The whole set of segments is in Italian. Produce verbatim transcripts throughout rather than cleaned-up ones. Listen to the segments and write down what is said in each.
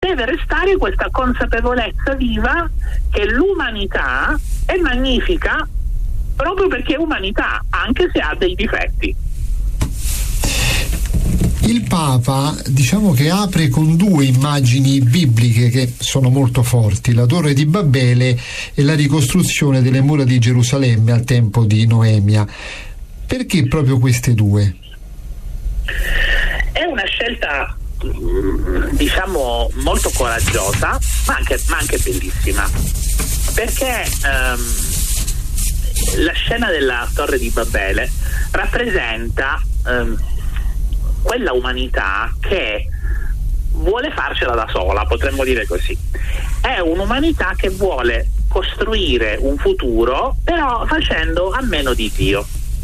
deve restare questa consapevolezza viva che l'umanità è magnifica proprio perché è umanità, anche se ha dei difetti. Il Papa, diciamo che apre con due immagini bibliche che sono molto forti: la Torre di Babele e la ricostruzione delle mura di Gerusalemme al tempo di Noemia. Perché proprio queste due? È una scelta, diciamo, molto coraggiosa, ma anche, ma anche bellissima, perché ehm, la scena della Torre di Babele rappresenta ehm, quella umanità che vuole farcela da sola, potremmo dire così. È un'umanità che vuole costruire un futuro, però facendo a meno di Dio.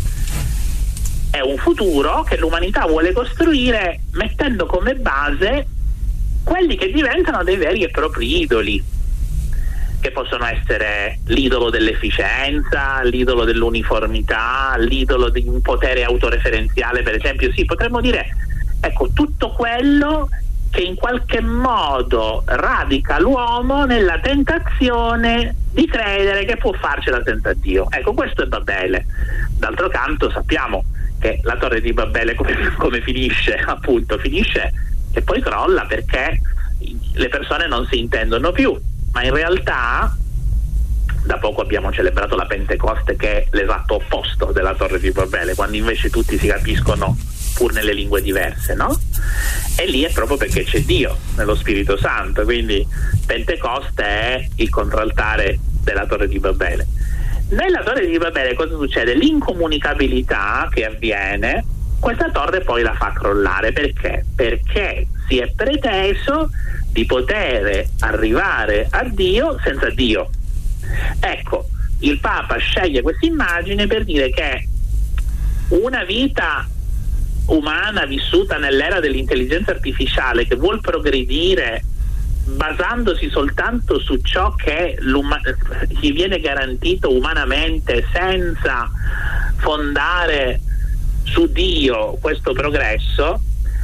È un futuro che l'umanità vuole costruire mettendo come base quelli che diventano dei veri e propri idoli, che possono essere l'idolo dell'efficienza, l'idolo dell'uniformità, l'idolo di un potere autoreferenziale, per esempio. Sì, potremmo dire, ecco, tutto quello che in qualche modo radica l'uomo nella tentazione di credere che può farcela senza Dio. Ecco, questo è Babele. D'altro canto sappiamo che la Torre di Babele come, come finisce, appunto, finisce e poi crolla perché le persone non si intendono più. Ma in realtà da poco abbiamo celebrato la Pentecoste, che è l'esatto opposto della Torre di Babele, quando invece tutti si capiscono pur nelle lingue diverse, no? E lì è proprio perché c'è Dio nello Spirito Santo, quindi Pentecoste è il contraltare della Torre di Babele. Nella Torre di Babele cosa succede? L'incomunicabilità che avviene, questa torre poi la fa crollare. Perché? Perché si è preteso di poter arrivare a Dio senza Dio. Ecco, il Papa sceglie questa immagine per dire che una vita umana vissuta nell'era dell'intelligenza artificiale, che vuol progredire basandosi soltanto su ciò che gli viene garantito umanamente, senza fondare su Dio questo progresso,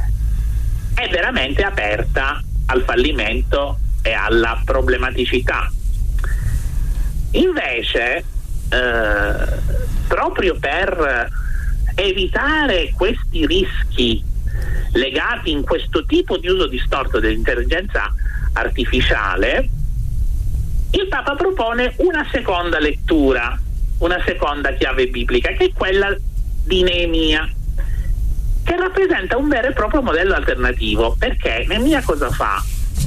è veramente aperta al fallimento e alla problematicità. Invece eh, proprio per evitare questi rischi legati in questo tipo di uso distorto dell'intelligenza artificiale, il Papa propone una seconda lettura, una seconda chiave biblica, che è quella di Neemia, che rappresenta un vero e proprio modello alternativo. Perché Neemia cosa fa?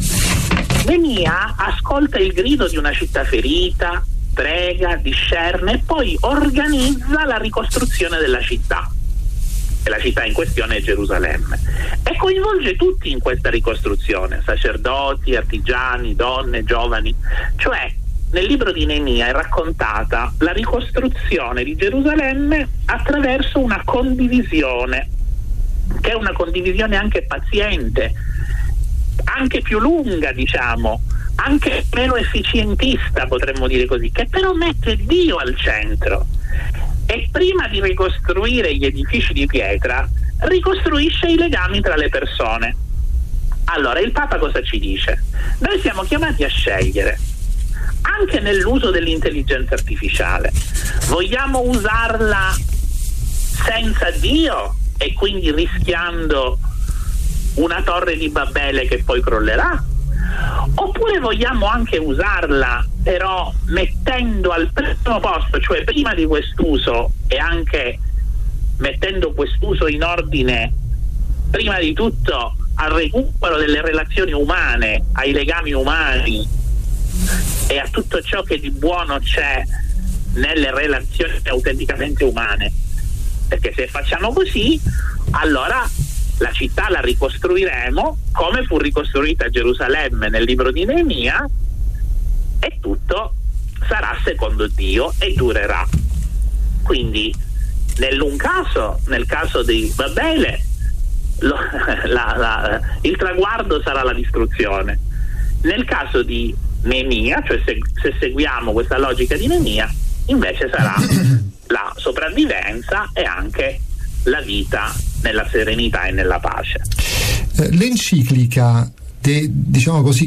Neemia ascolta il grido di una città ferita, prega, discerne e poi organizza la ricostruzione della città. E la città in questione è Gerusalemme, e coinvolge tutti in questa ricostruzione: sacerdoti, artigiani, donne, giovani. Cioè, nel libro di Neemia è raccontata la ricostruzione di Gerusalemme attraverso una condivisione, che è una condivisione anche paziente, anche più lunga, diciamo, anche meno efficientista, potremmo dire così, che però mette Dio al centro. E prima di ricostruire gli edifici di pietra, ricostruisce i legami tra le persone. Allora, il Papa cosa ci dice? Noi siamo chiamati a scegliere, anche nell'uso dell'intelligenza artificiale. Vogliamo usarla senza Dio e quindi rischiando una torre di Babele che poi crollerà? Oppure vogliamo anche usarla però mettendo al primo posto, cioè prima di quest'uso, e anche mettendo quest'uso in ordine prima di tutto al recupero delle relazioni umane, ai legami umani e a tutto ciò che di buono c'è nelle relazioni autenticamente umane. Perché se facciamo così, allora la città la ricostruiremo come fu ricostruita Gerusalemme nel libro di Neemia, e tutto sarà secondo Dio e durerà. Quindi nell'un caso, nel caso di Babele, lo, la, la, il traguardo sarà la distruzione. Nel caso di Neemia, cioè se, se seguiamo questa logica di Neemia, invece sarà la sopravvivenza e anche la vita nella serenità e nella pace. L'enciclica de, diciamo così